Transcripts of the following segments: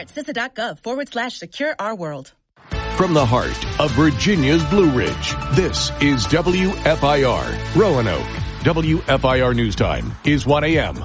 at CISA.gov/secure our world. From the heart of Virginia's Blue Ridge, this is WFIR Roanoke. WFIR News Time is 1 a.m.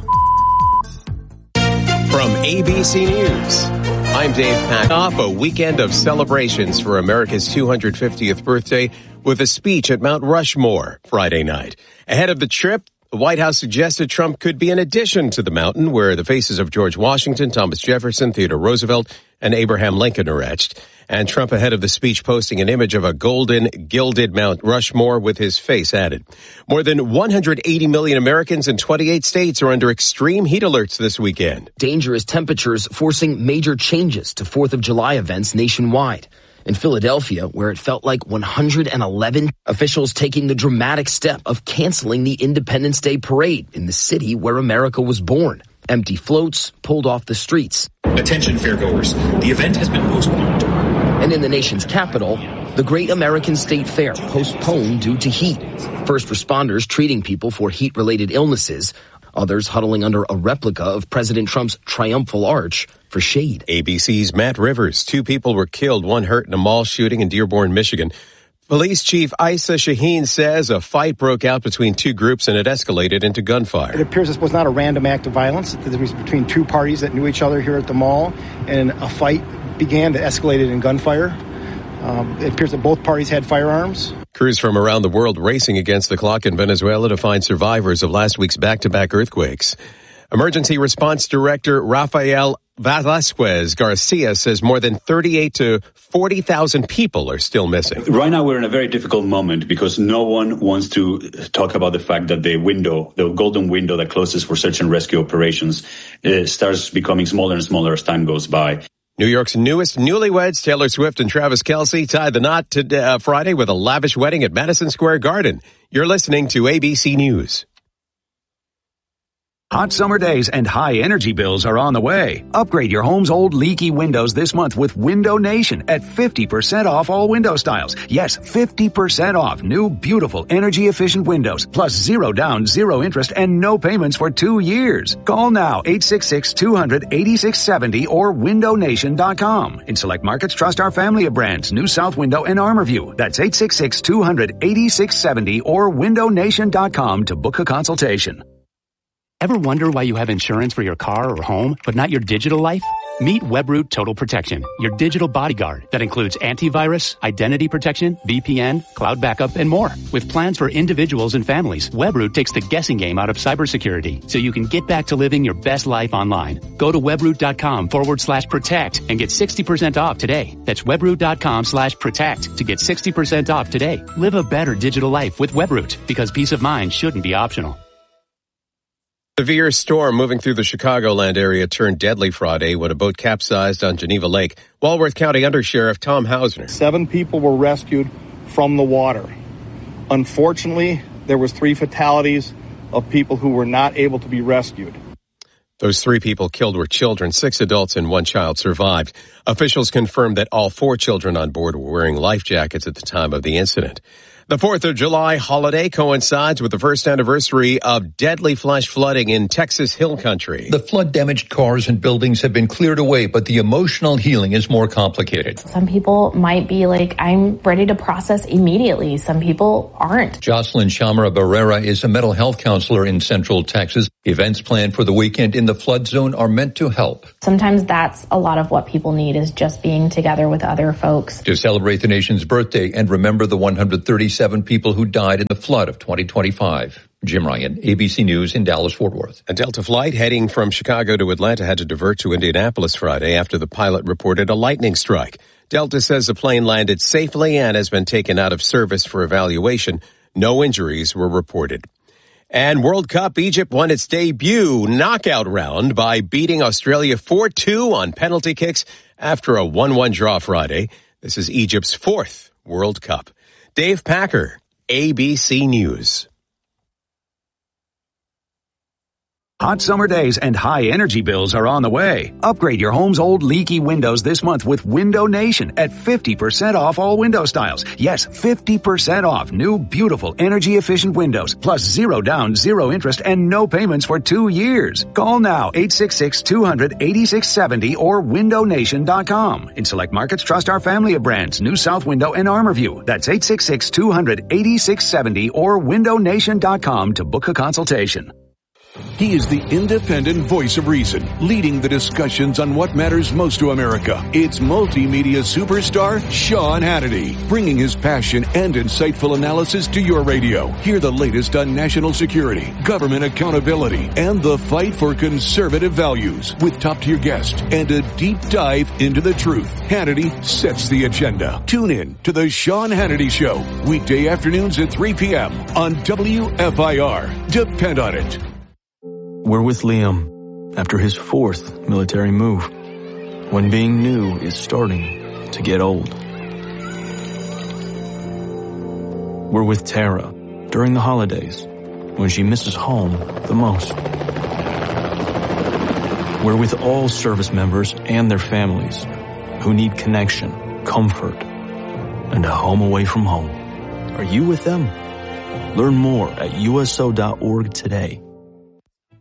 From ABC News, I'm Dave Pack. Off a weekend of celebrations for America's 250th birthday with a speech at Mount Rushmore Friday night. Ahead of the trip, the White House suggested Trump could be an addition to the mountain where the faces of George Washington, Thomas Jefferson, Theodore Roosevelt, and Abraham Lincoln are etched. And Trump ahead of the speech posting an image of a golden gilded Mount Rushmore with his face added. More than 180 million Americans in 28 states are under extreme heat alerts this weekend. Dangerous temperatures forcing major changes to 4th of July events nationwide. In Philadelphia, where it felt like 111, officials taking the dramatic step of canceling the Independence Day parade in the city where America was born. Empty floats pulled off the streets. Attention, fairgoers. The event has been postponed. And in the nation's capital, the Great American State Fair postponed due to heat. First responders treating people for heat-related illnesses. Others huddling under a replica of President Trump's triumphal arch for shade. ABC's Matt Rivers. 2 people were killed, 1 hurt in a mall shooting in Dearborn, Michigan. Police Chief Isa Shaheen says a fight broke out between 2 groups and it escalated into gunfire. It appears this was not a random act of violence. It was between 2 parties that knew each other here at the mall, and a fight began that escalated in gunfire. It appears that both parties had firearms. Crews from around the world racing against the clock in Venezuela to find survivors of last week's back-to-back earthquakes. Emergency Response Director Rafael Velasquez Garcia says more than 38 to 40,000 people are still missing. Right now, we're in a very difficult moment because no one wants to talk about the fact that the golden window that closes for search and rescue operations, starts becoming smaller and smaller as time goes by. New York's newest newlyweds, Taylor Swift and Travis Kelce, tied the knot Friday with a lavish wedding at Madison Square Garden. You're listening to ABC News. Hot summer days and high energy bills are on the way. Upgrade your home's old leaky windows this month with Window Nation at 50% off all window styles. Yes, 50% off new, beautiful, energy-efficient windows, plus 0 down, 0 interest, and no payments for 2 years. Call now, 866-200-8670 or windownation.com. In select markets, trust our family of brands, New South Window and ArmorView. That's 866-200-8670 or windownation.com to book a consultation. Ever wonder why you have insurance for your car or home, but not your digital life? Meet Webroot Total Protection, your digital bodyguard that includes antivirus, identity protection, VPN, cloud backup, and more. With plans for individuals and families, Webroot takes the guessing game out of cybersecurity so you can get back to living your best life online. Go to webroot.com/protect and get 60% off today. That's webroot.com/protect to get 60% off today. Live a better digital life with Webroot because peace of mind shouldn't be optional. Severe storm moving through the Chicagoland area turned deadly Friday when a boat capsized on Geneva Lake. Walworth County Undersheriff Tom Hausner. 7 people were rescued from the water. Unfortunately, there was 3 fatalities of people who were not able to be rescued. Those 3 people killed were children. 6 adults and 1 child survived. Officials confirmed that all 4 children on board were wearing life jackets at the time of the incident. The 4th of July holiday coincides with the first anniversary of deadly flash flooding in Texas Hill Country. The flood-damaged cars and buildings have been cleared away, but the emotional healing is more complicated. Some people might be like, I'm ready to process immediately. Some people aren't. Jocelyn Chamara Barrera is a mental health counselor in Central Texas. Events planned for the weekend in the flood zone are meant to help. Sometimes that's a lot of what people need, is just being together with other folks. To celebrate the nation's birthday and remember the 137 people who died in the flood of 2025. Jim Ryan, ABC News in Dallas-Fort Worth. A Delta flight heading from Chicago to Atlanta had to divert to Indianapolis Friday after the pilot reported a lightning strike. Delta says the plane landed safely and has been taken out of service for evaluation. No injuries were reported. And World Cup, Egypt won its debut knockout round by beating Australia 4-2 on penalty kicks after a 1-1 draw Friday. This is Egypt's 4th World Cup. Dave Packer, ABC News. Hot summer days and high energy bills are on the way. Upgrade your home's old leaky windows this month with Window Nation at 50% off all window styles. Yes, 50% off new, beautiful, energy-efficient windows, plus zero down, zero interest, and no payments for 2 years. Call now, 866-200-8670 or windownation.com. In select markets, trust our family of brands, New South Window and ArmorView. That's 866-200-8670 or windownation.com to book a consultation. He is the independent voice of reason, leading the discussions on what matters most to America. It's multimedia superstar Sean Hannity, bringing his passion and insightful analysis to your radio. Hear the latest on national security, government accountability, and the fight for conservative values with top-tier guests and a deep dive into the truth. Hannity sets the agenda. Tune in to The Sean Hannity Show, weekday afternoons at 3 p.m. on WFIR. Depend on it. We're with Liam after his 4th military move, when being new is starting to get old. We're with Tara during the holidays, when she misses home the most. We're with all service members and their families who need connection, comfort, and a home away from home. Are you with them? Learn more at USO.org today.